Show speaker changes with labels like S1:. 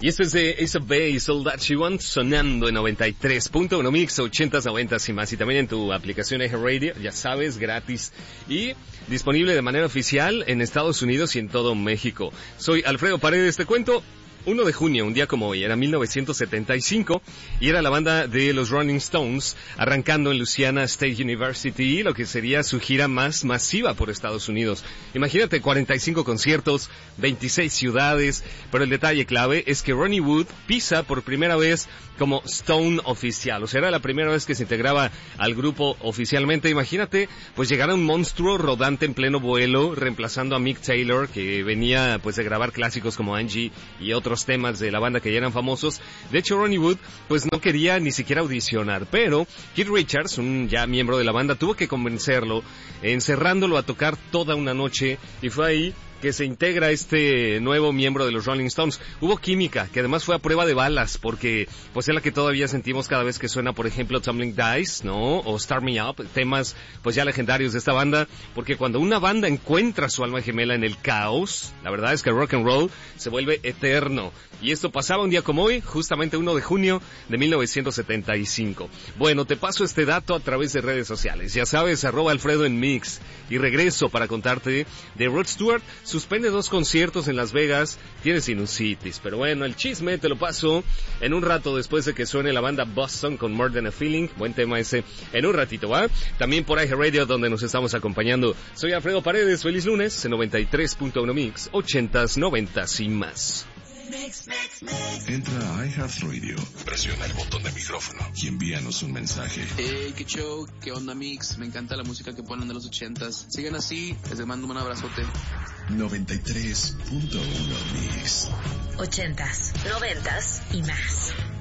S1: Y esto es de Ace of Base, All That She Wants, sonando en 93.1 Mix, 80s, 90s y más. Y también en tu aplicación Eje Radio, ya sabes, gratis. Y disponible de manera oficial en Estados Unidos y en todo México. Soy Alfredo Paredes, te cuento. 1 de junio, un día como hoy, era 1975, y era la banda de los Rolling Stones, arrancando en Louisiana State University, lo que sería su gira más masiva por Estados Unidos. Imagínate, 45 conciertos, 26 ciudades, pero el detalle clave es que Ronnie Wood pisa por primera vez como Stone oficial, o sea, era la primera vez que se integraba al grupo oficialmente. Imagínate, pues llegar a un monstruo rodante en pleno vuelo, reemplazando a Mick Taylor, que venía pues de grabar clásicos como Angie y otros temas de la banda que ya eran famosos. De hecho, Ronnie Wood pues no quería ni siquiera audicionar, pero Keith Richards, un ya miembro de la banda, tuvo que convencerlo, encerrándolo a tocar toda una noche, y fue ahí que se integra este nuevo miembro de los Rolling Stones. Hubo química, que además fue a prueba de balas, porque pues es la que todavía sentimos cada vez que suena, por ejemplo, Tumbling Dice, ¿no? O Start Me Up, temas pues ya legendarios de esta banda, porque cuando una banda encuentra su alma gemela en el caos, la verdad es que el rock and roll se vuelve eterno. Y esto pasaba un día como hoy, justamente 1 de junio de 1975. Bueno, te paso este dato a través de redes sociales. Ya sabes, @Alfredo en Mix. Y regreso para contarte de Rod Stewart. Suspende 2 conciertos en Las Vegas. Tiene sinusitis. Pero bueno, el chisme te lo paso en un rato después de que suene la banda Boston con More Than a Feeling. Buen tema ese. En un ratito, ¿va? También por Eje Radio, donde nos estamos acompañando. Soy Alfredo Paredes. Feliz lunes en 93.1 Mix. 80s, 90s y más.
S2: Entra a iHeartRadio, presiona el botón de micrófono y envíanos un mensaje.
S3: Hey, qué show, qué onda Mix, me encanta la música que ponen de los 80s. Sigan así, les mando un abrazote.
S2: 93.1 Mix.
S4: 80s, 90s y más.